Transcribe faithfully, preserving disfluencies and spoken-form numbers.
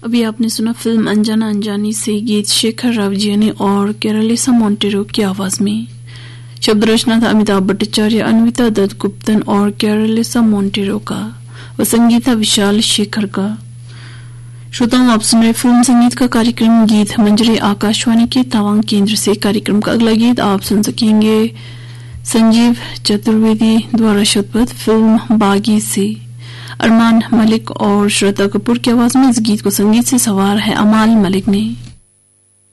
अभी आपने सुना फिल्म अनजाना अनजानी से गीत शेखर रावजियानी और केरलिसा मोंटेरो की आवाज में। शब्द रचना था अमिताभ भट्टाचार्य, अन्विता दत्त गुप्तन और केरलिसा मोंटेरो का, व संगीत था विशाल शेखर का। श्रोताओं, आप सुन रहे फिल्म संगीत का कार्यक्रम गीत मंजरी आकाशवाणी के तवांग केंद्र से। कार्यक्रम का अगला गीत आप सुन सकेंगे संजीव चतुर्वेदी द्वारा शतपथ फिल्म बागी से। अरमान मलिक और श्वेता कपूर की आवाज में इस गीत को संगीत से सवार है अमाल मलिक ने।